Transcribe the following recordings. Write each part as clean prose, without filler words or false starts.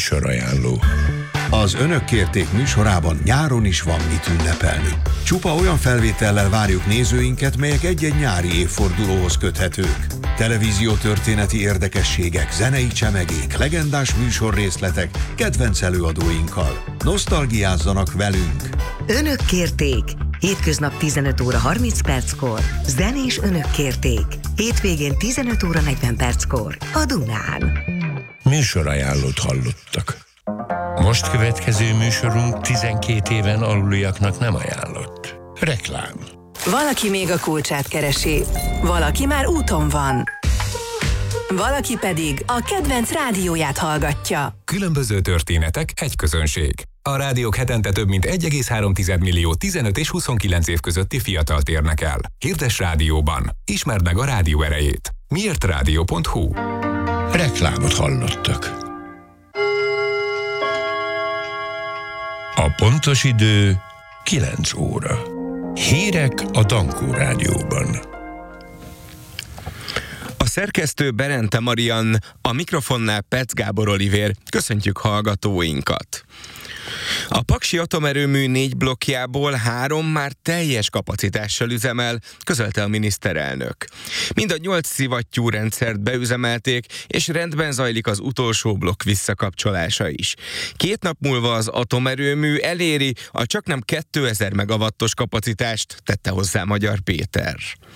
Műsorajánló. Az Önök kérték műsorában nyáron is van mit ünnepelni. Csupa olyan felvétellel várjuk nézőinket, melyek egy-egy nyári évfordulóhoz köthetők. Televíziótörténeti érdekességek, zenei csemegék, legendás műsorrészletek, kedvenc előadóinkkal. Nosztalgiázzanak velünk! Önök kérték! Hétköznap 15 óra 30 perckor. Zenés Önök kérték. Hétvégén 15 óra 40 perckor. A Dunán. Műsorajánlót hallottak. Most következő műsorunk 12 éven aluliaknak nem ajánlott. Reklám. Valaki még a kulcsát keresi, valaki már úton van, valaki pedig a kedvenc rádióját hallgatja. Különböző történetek, egy közönség. A rádiók hetente több mint 1,3 millió 15 és 29 év közötti fiatalt érnek el. Hirdess rádióban. Ismerd meg a rádió erejét. miértradio.hu. Reklámot hallottak. A pontos idő 9 óra. Hírek a Dankó Rádióban. A szerkesztő Berente Marian, a mikrofonnál Petsz Gábor Olivér. Köszöntjük hallgatóinkat! A paksi atomerőmű 4 blokkjából 3 már teljes kapacitással üzemel, közölte a miniszterelnök. Mind a 8 szivattyú rendszert beüzemelték, és rendben zajlik az utolsó blokk visszakapcsolása is. 2 nap múlva az atomerőmű eléri a csaknem 2000 megawattos kapacitást, tette hozzá Magyar Péter.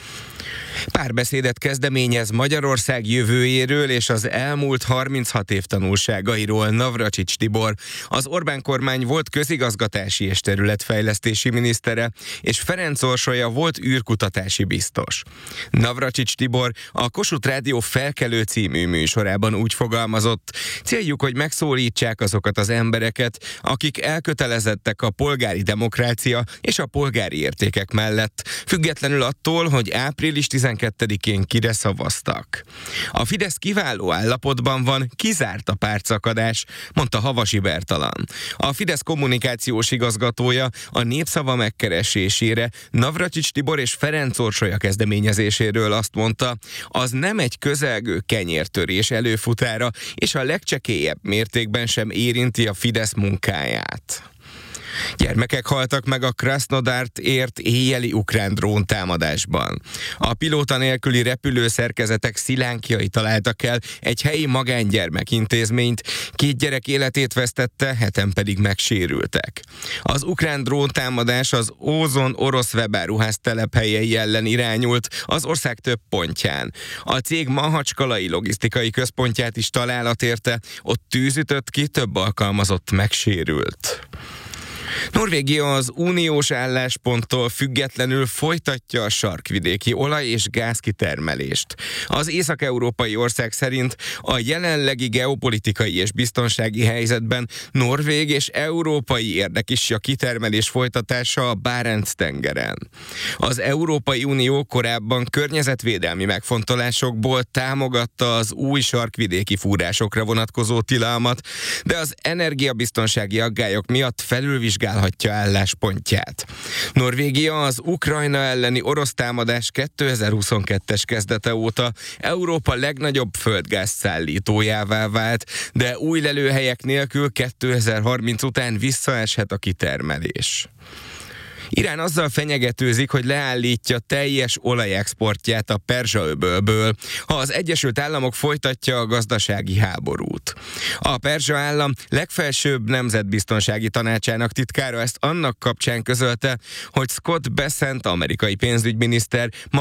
Párbeszédet kezdeményez Magyarország jövőjéről és az elmúlt 36 év tanulságairól Navracsics Tibor, az Orbán kormány volt közigazgatási és területfejlesztési minisztere, és Ferenc Orsolya volt űrkutatási biztos. Navracsics Tibor a Kossuth Rádió Felkelő című műsorában úgy fogalmazott: céljuk, hogy megszólítsák azokat az embereket, akik elkötelezettek a polgári demokrácia és a polgári értékek mellett, függetlenül attól, hogy április 12-én kire szavaztak. A Fidesz kiváló állapotban van, kizárt a pártszakadás, mondta Havasi Bertalan. A Fidesz kommunikációs igazgatója a Népszava megkeresésére Navracsics Tibor és Ferenc Orsolya kezdeményezéséről azt mondta: az nem egy közelgő kenyértörés előfutára, és a legcsekélyebb mértékben sem érinti a Fidesz munkáját. Gyermekek haltak meg a Krasznodart ért éjjeli ukrán dróntámadásban. A pilóta nélküli repülőszerkezetek szilánkjai találtak el egy helyi magángyermekintézményt, 2 gyerek életét vesztette, 7-en pedig megsérültek. Az ukrán dróntámadás az Ózon orosz webáruház telephelyei ellen irányult az ország több pontján. A cég mahacskalai logisztikai központját is találat érte, ott tűz ütött ki, több alkalmazott megsérült. Norvégia az uniós állásponttól függetlenül folytatja a sarkvidéki olaj- és gázkitermelést. Az észak-európai ország szerint a jelenlegi geopolitikai és biztonsági helyzetben norvég és európai érdek is a kitermelés folytatása a Barents-tengeren. Az Európai Unió korábban környezetvédelmi megfontolásokból támogatta az új sarkvidéki fúrásokra vonatkozó tilalmat, de az energiabiztonsági aggályok miatt felülvizsgálhatja álláspontját. Norvégia az Ukrajna elleni orosz támadás 2022-es kezdete óta Európa legnagyobb földgáz szállítójává vált, de új lelőhelyek nélkül 2030 után visszaeshet a kitermelés. Irán azzal fenyegetőzik, hogy leállítja teljes olajexportját a Perzsa-öbölből, ha az Egyesült Államok folytatja a gazdasági háborút. A Perzsa állam legfelsőbb nemzetbiztonsági tanácsának titkára ezt annak kapcsán közölte, hogy Scott Bessent, amerikai pénzügyminiszter